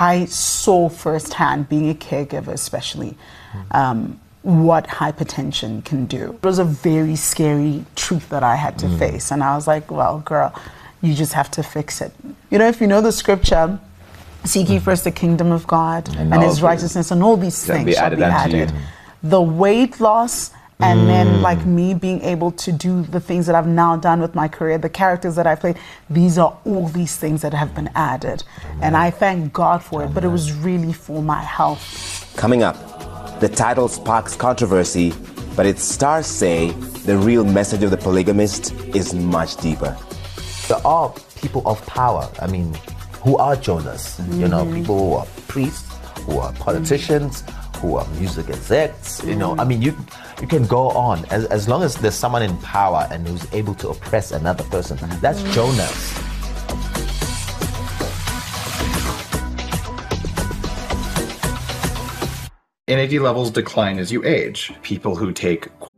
I saw firsthand, being a caregiver especially, what hypertension can do. It was a very scary truth that I had to face, and I was like, well, girl, you just have to fix it. You know, if you know the scripture, seek ye first the kingdom of God and his righteousness, and all these things shall be added. The weight loss, and then like me being able to do the things that I've now done with my career, the characters that I played, these are all these things that have been added. And I thank God for it, but it was really for my health. Coming up, the title sparks controversy, but its stars say the real message of the polygamist is much deeper. There are people of power, I mean, who are Jonas, you know, people who are priests, who are politicians, who are music execs, you know, I mean, you can go on. As long as there's someone in power and who's able to oppress another person, that's Jonas. NAD levels decline as you age. People who take